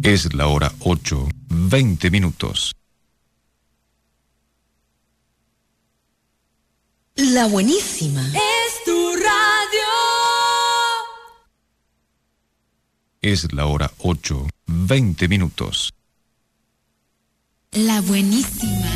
Es la hora 8:20. La buenísima. Es tu radio. Es la hora 8:20. La buenísima.